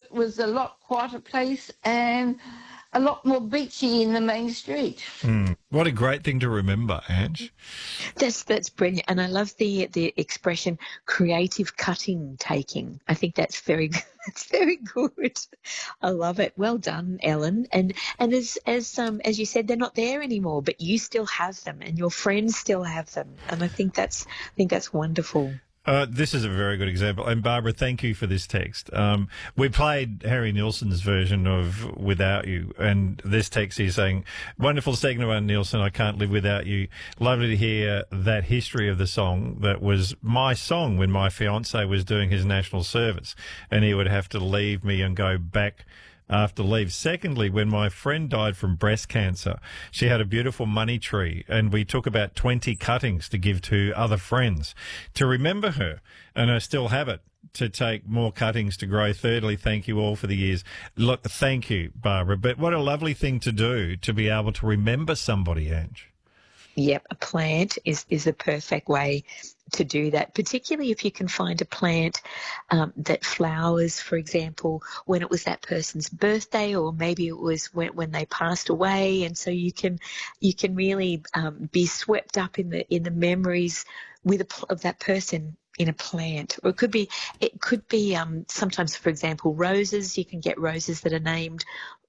was a lot quieter place and a lot more beachy in the main street. What a great thing to remember, Ange. That's brilliant, and I love the expression creative cutting taking. I think that's very that's very good. I love it. Well done, Ellen. And as you said, they're not there anymore, but you still have them, and your friends still have them, and I think that's wonderful. This is a very good example. And Barbara, thank you for this text. We played Harry Nilsson's version of Without You, and this text is saying, wonderful segment on Nilsson, I Can't Live Without You. Lovely to hear that history of the song. That was my song when my fiancé was doing his national service, and he would have to leave me and go back after leave. Secondly, when my friend died from breast cancer, she had a beautiful money tree, and we took about 20 cuttings to give to other friends to remember her, and I still have it to take more cuttings to grow. Thirdly, thank you all for the years. Look, thank you, Barbara, but what a lovely thing to do, to be able to remember somebody, Ange. Yep, a plant is a perfect way to do that, particularly if you can find a plant that flowers, for example, when it was that person's birthday, or maybe it was when they passed away, and so you can really be swept up in the memories of that person in a plant. Or it could be sometimes, for example, roses. You can get roses that are named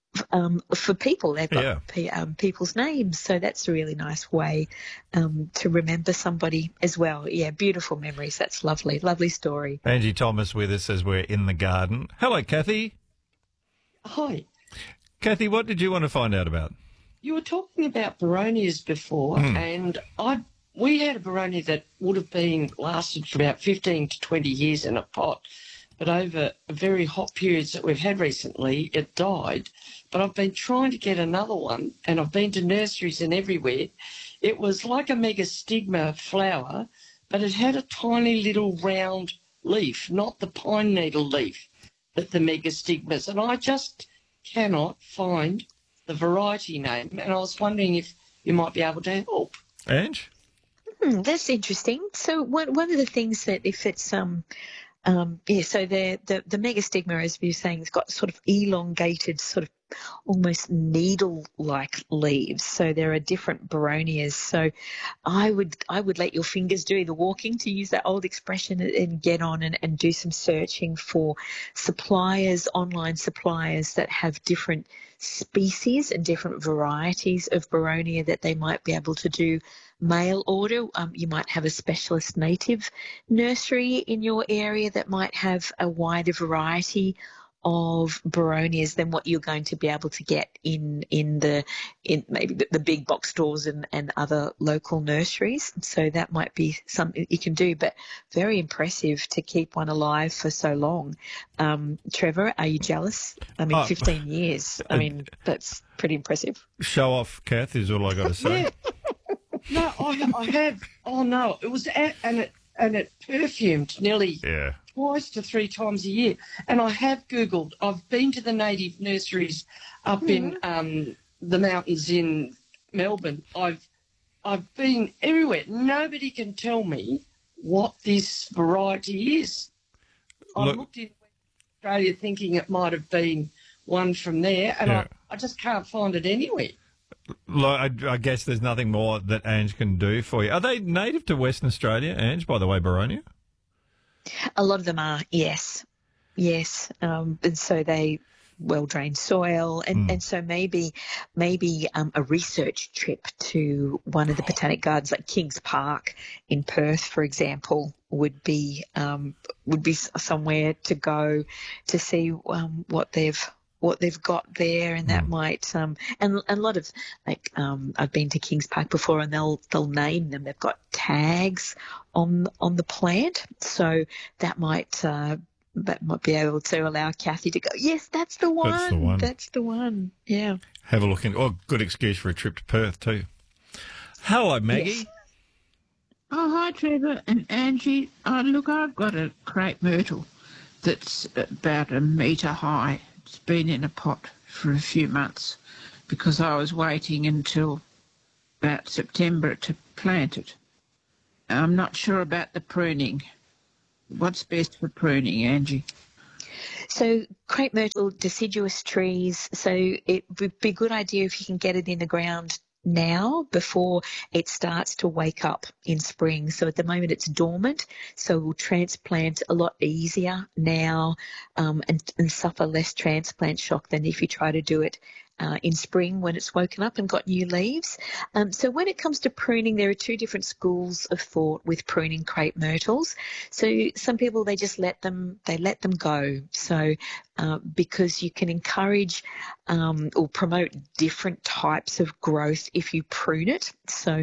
for people. They've got people's names, so that's a really nice way to remember somebody as well. Yeah, beautiful memories. That's lovely story. Angie Thomas with us as we're in the garden. Hello, Kathy. Hi. Kathy, what did you want to find out about? You were talking about Baronias before, and we had a Baronia that would have lasted for about 15 to 20 years in a pot, but over very hot periods that we've had recently, it died. But I've been trying to get another one, and I've been to nurseries and everywhere. It was like a megastigma flower, but it had a tiny little round leaf, not the pine needle leaf that the megastigmas. And I just cannot find the variety name, and I was wondering if you might be able to help. Ange? That's interesting. So one of the things that if it's so the megastigma, as we were saying, has got sort of elongated, sort of almost needle-like leaves. So there are different Baronias. So I would let your fingers do the walking, to use that old expression, and get on and do some searching for online suppliers that have different species and different varieties of Baronia that they might be able to do mail order. You might have a specialist native nursery in your area that might have a wider variety of Baronias than what you're going to be able to get in maybe the big box stores and other local nurseries. So that might be something you can do, but very impressive to keep one alive for so long. Trevor, are you jealous? I mean, 15 years. I mean, that's pretty impressive. Show off, Kath, is all I got to say. Yeah. No, I have. Oh, no, it was and it perfumed nearly twice to three times a year. And I have Googled. I've been to the native nurseries up in the mountains in Melbourne. I've been everywhere. Nobody can tell me what this variety is. I looked in Australia thinking it might have been one from there, and I just can't find it anywhere. I guess there's nothing more that Ange can do for you. Are they native to Western Australia, Ange, by the way, Baronia? A lot of them are, yes. And so they well-drained soil, and so maybe a research trip to one of the botanic gardens, like Kings Park in Perth, for example, would be somewhere to go to see what they've got there, and that might and a lot of I've been to Kings Park before, and they'll name them. They've got tags on the plant, so that might be able to allow Kathy to go, yes, that's the one. That's the one. Yeah. Have a look in. Oh, good excuse for a trip to Perth too. Hello, Maggie. Yes. Oh, hi, Trevor and Angie. Look, I've got a crepe myrtle that's about a metre high. It's been in a pot for a few months because I was waiting until about September to plant it. I'm not sure about the pruning. What's best for pruning, Angie? So crepe myrtle, deciduous trees. So it would be a good idea if you can get it in the ground now before it starts to wake up in spring. So at the moment it's dormant, so we'll transplant a lot easier now, and suffer less transplant shock than if you try to do it in spring when it's woken up and got new leaves. So when it comes to pruning, there are two different schools of thought with pruning crepe myrtles. So some people, they just let them go. So because you can encourage or promote different types of growth if you prune it. So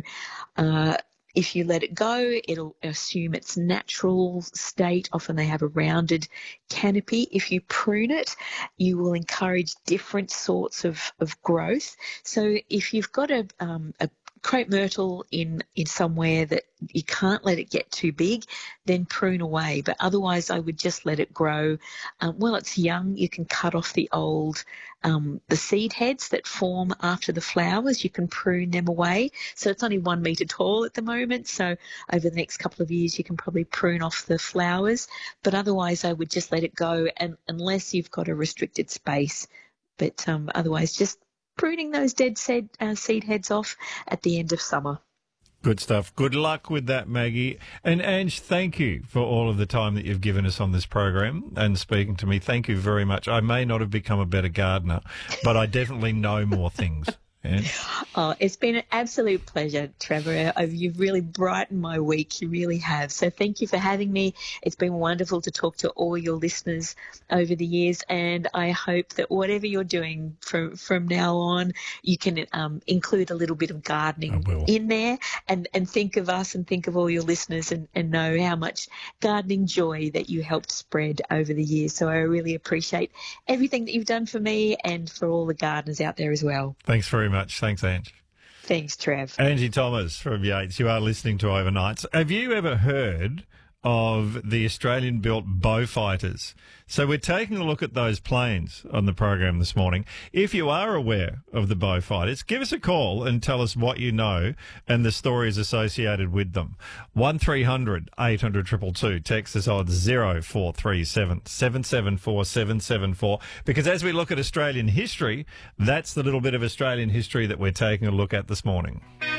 if you let it go, it'll assume its natural state. Often they have a rounded canopy. If you prune it, you will encourage different sorts of growth. So if you've got a crepe myrtle in somewhere that you can't let it get too big, then prune away. But otherwise, I would just let it grow. While it's young, you can cut off the old the seed heads that form after the flowers. You can prune them away. So it's only 1 metre tall at the moment. So over the next couple of years, you can probably prune off the flowers. But otherwise, I would just let it go, and unless you've got a restricted space. But otherwise, just pruning those dead seed heads off at the end of summer. Good stuff. Good luck with that, Maggie. And Ange, thank you for all of the time that you've given us on this program and speaking to me. Thank you very much. I may not have become a better gardener, but I definitely know more things. Ange? Oh, it's been an absolute pleasure, Trevor. You've really brightened my week. You really have. So thank you for having me. It's been wonderful to talk to all your listeners over the years, and I hope that whatever you're doing from now on, you can include a little bit of gardening in there, and think of us and think of all your listeners, and know how much gardening joy that you helped spread over the years. So I really appreciate everything that you've done for me and for all the gardeners out there as well. Thanks very much. Thanks, Ange. Thanks, Trev. Angie Thomas from Yates. You are listening to Overnights. Have you ever heard of the Australian-built Beaufighters? So we're taking a look at those planes on the program this morning. If you are aware of the Beaufighters, give us a call and tell us what you know and the stories associated with them. 1300 800 222. Text us on 0437 774 774. Because as we look at Australian history, that's the little bit of Australian history that we're taking a look at this morning.